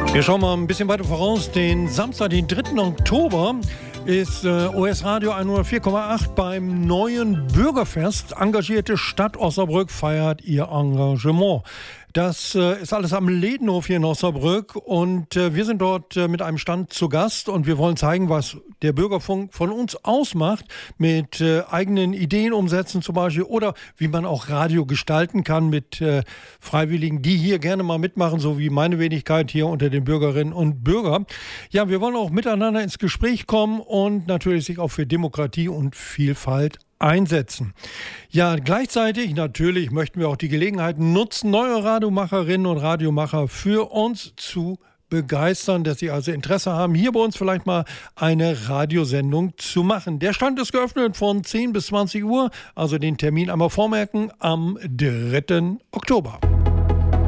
Wir schauen mal ein bisschen weiter voraus. Den Samstag, den 3. Oktober, ist OS Radio 104,8 beim neuen Bürgerfest. Engagierte Stadt Osnabrück feiert ihr Engagement. Das ist alles am Ledenhof hier in Osnabrück und wir sind dort mit einem Stand zu Gast und wir wollen zeigen, was der Bürgerfunk von uns ausmacht, mit eigenen Ideen umsetzen zum Beispiel oder wie man auch Radio gestalten kann mit Freiwilligen, die hier gerne mal mitmachen, so wie meine Wenigkeit hier unter den Bürgerinnen und Bürgern. Ja, wir wollen auch miteinander ins Gespräch kommen und natürlich sich auch für Demokratie und Vielfalt einsetzen. Ja, gleichzeitig natürlich möchten wir auch die Gelegenheit nutzen, neue Radiomacherinnen und Radiomacher für uns zu begeistern, dass sie also Interesse haben, hier bei uns vielleicht mal eine Radiosendung zu machen. Der Stand ist geöffnet von 10 bis 20 Uhr, also den Termin einmal vormerken am 3. Oktober.